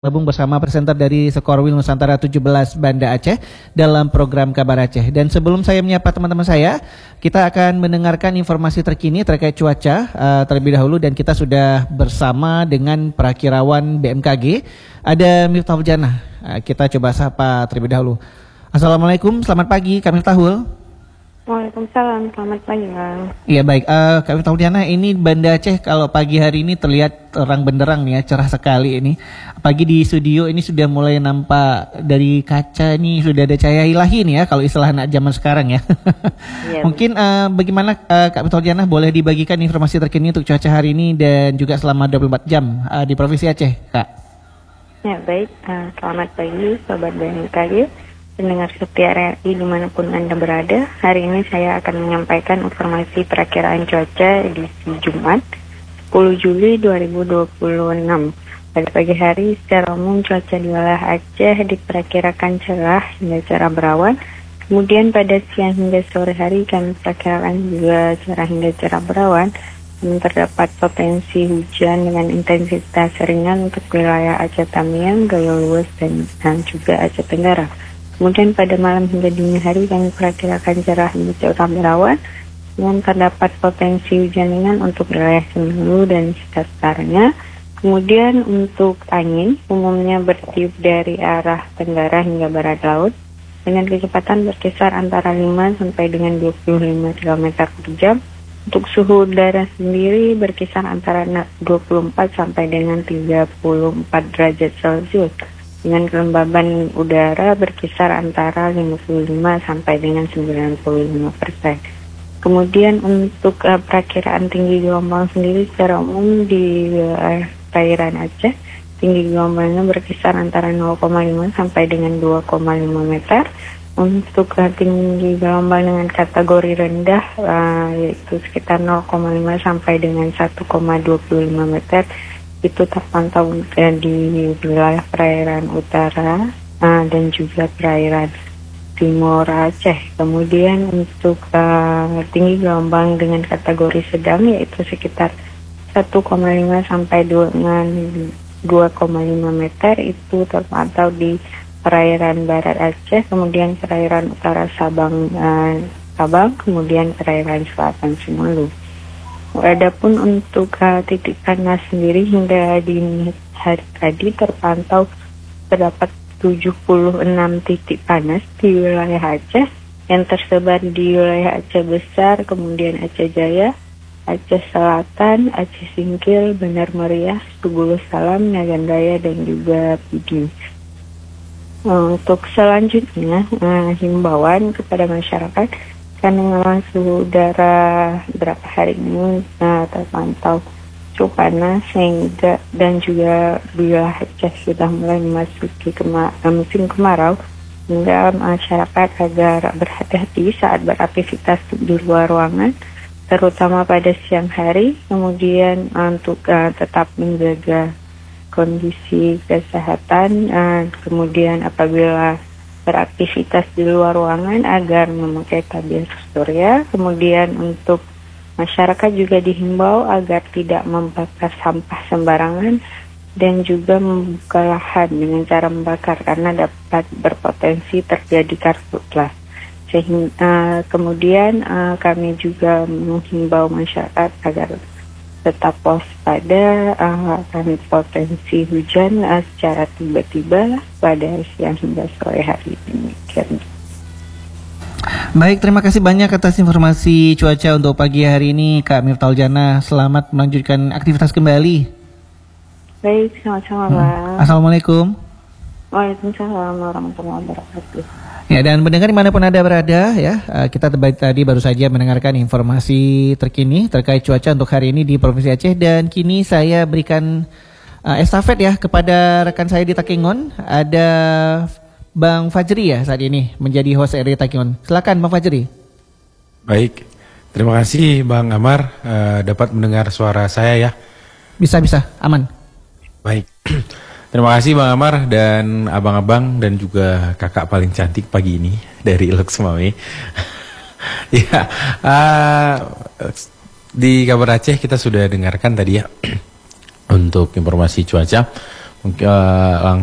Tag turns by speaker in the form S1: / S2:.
S1: Gabung bersama presenter dari Skorwil Nusantara 17 Banda Aceh dalam program Kabar Aceh. Dan sebelum saya menyapa teman-teman saya, kita akan mendengarkan informasi terkini terkait cuaca terlebih dahulu, dan kita sudah bersama dengan perakirawan BMKG, ada Miftahul Janah. Kita coba sapa terlebih dahulu. Assalamualaikum, selamat pagi Kak Miftahul.
S2: Waalaikumsalam, selamat pagi Bang.
S1: Iya baik, Kak Miftahul Janah, ini Banda Aceh kalau pagi hari ini terlihat terang benderang nih ya, cerah sekali ini. Pagi di studio ini sudah mulai nampak dari kaca nih, sudah ada cahaya ilahi nih ya, kalau istilah anak zaman sekarang ya.
S2: Ya,
S1: Mungkin bagaimana Kak Miftahul Janah boleh dibagikan informasi terkini untuk cuaca hari ini dan juga selama 24 jam di Provinsi Aceh, Kak?
S2: ya baik, selamat pagi Sobat BMKG, pendengar setia RRI dimanapun Anda berada. Hari ini saya akan menyampaikan informasi perakiraan cuaca di Jumat 10 Juli 2026. Pada pagi hari secara umum cuaca di wilayah Aceh diperkirakan cerah hingga cerah berawan. Kemudian pada siang hingga sore hari kami perkirakan juga cerah hingga cerah berawan. Terdapat potensi hujan dengan intensitas ringan untuk wilayah Aceh Tamiang, Gayo Luas, dan juga Aceh Tenggara. Kemudian pada malam hingga dini hari kami perkirakan cerah hingga cerah berawan dengan terdapat potensi hujan ringan untuk wilayah Semeru dan sekitarnya. Kemudian untuk angin umumnya bertiup dari arah tenggara hingga barat laut dengan kecepatan berkisar antara 5 sampai dengan 25 km per jam. Untuk suhu udara sendiri berkisar antara 24 sampai dengan 34 derajat Celcius. Dengan kelembaban udara berkisar antara 55 sampai dengan 95%. Kemudian untuk perakiraan tinggi gelombang sendiri secara umum di perairan Aceh, tinggi gelombangnya berkisar antara 0,5 sampai dengan 2,5 meter. Untuk tinggi gelombang dengan kategori rendah yaitu sekitar 0,5 sampai dengan 1,25 meter. Itu terpantau di wilayah perairan utara dan juga perairan timur Aceh. Kemudian untuk tinggi gelombang dengan kategori sedang yaitu sekitar 1,5 sampai dengan 2,5 meter itu terpantau di perairan barat Aceh, kemudian perairan utara Sabang, kemudian perairan selatan Semeru. Adapun untuk titik panas sendiri hingga dini hari tadi terpantau terdapat 76 titik panas di wilayah Aceh yang tersebar di wilayah Aceh Besar, kemudian Aceh Jaya, Aceh Selatan, Aceh Singkil, Bandar Meriah, Tubulus Salam, Nagan Raya, dan juga Pidi. Untuk selanjutnya himbauan kepada masyarakat, karena memang suhu udara beberapa hari ini terpantau cukup panas sehingga dan juga wilayah Aceh sudah mulai memasuki musim kemarau, sehingga masyarakat agar berhati-hati saat beraktivitas di luar ruangan, terutama pada siang hari. Kemudian untuk tetap menjaga kondisi kesehatan, kemudian apabila beraktivitas di luar ruangan agar memakai tabir surya. Kemudian untuk masyarakat juga dihimbau agar tidak membakar sampah sembarangan dan juga membuka lahan dengan cara membakar karena dapat berpotensi terjadi karhutlah. Sehingga kemudian kami juga menghimbau masyarakat agar tetap waspada akan potensi hujan secara tiba-tiba pada siang hingga sore hari ini.
S1: Baik, terima kasih banyak atas informasi cuaca untuk pagi hari ini Kak Miftahul Janah. Selamat melanjutkan aktivitas kembali.
S2: Baik, sama-sama Bang.
S1: Assalamualaikum.
S2: Waalaikumsalam warahmatullahi wabarakatuh.
S1: Ya, dan pendengar dimanapun Anda berada ya, kita tadi baru saja mendengarkan informasi terkini terkait cuaca untuk hari ini di Provinsi Aceh, dan kini saya berikan estafet ya kepada rekan saya di Takengon. Ada Bang Fajri ya saat ini menjadi host RRI Takengon. Silakan Bang Fajri.
S3: Baik, terima kasih Bang Amar, dapat mendengar suara saya ya.
S1: Bisa, aman. Baik.
S3: Terima kasih Bang Amar dan abang-abang dan juga kakak paling cantik pagi ini dari Ilok Semawe. Ya, di Kabar Aceh kita sudah dengarkan tadi ya untuk informasi cuaca. Mungkin